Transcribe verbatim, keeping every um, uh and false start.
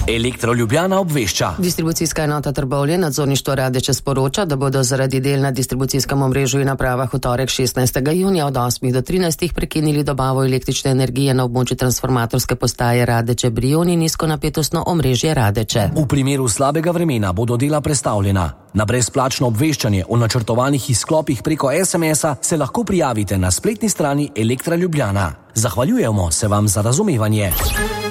Elektro Ljubljana obvešča. Distribucijska enota Trbovlje, nadzorništvo Radeče sporoča, da bodo zaradi del na distribucijskem omrežju in napravah v torek šestnajstega junija od osmih do trinajstih prekinili dobavo električne energije na območju transformatorske postaje Radeče Brioni in nizkonapetostno omrežje Radeče. V primeru slabega vremena bodo dela prestavljena. Na brezplačno obveščanje o načrtovanih izklopih preko es em es-a se lahko prijavite na spletni strani Elektra Ljubljana. Zahvaljujemo se vam za razumevanje.